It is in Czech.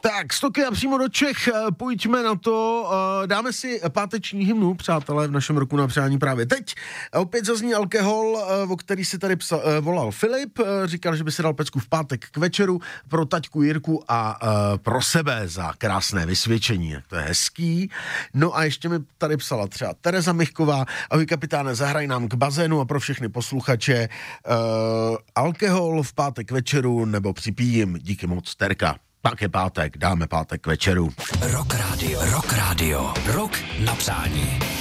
Tak, stoky a přímo do Čech, pojďme na to, dáme si páteční hymnu, přátelé, v našem roku na přání právě teď. Opět zazní alkohol, o který si tady volal Filip, říkal, že by si dal pecku v pátek k večeru pro taťku Jirku a pro sebe za krásné vysvědčení, to je hezký. No a ještě mi tady psala třeba Tereza Michková, ahoj kapitáne, zahraj nám k bazénu a pro všechny posluchače alkohol v pátek k večeru nebo připijím, díky moc, Terka. Tak je pátek, dáme pátek k večeru. Rock Radio, rok na přání.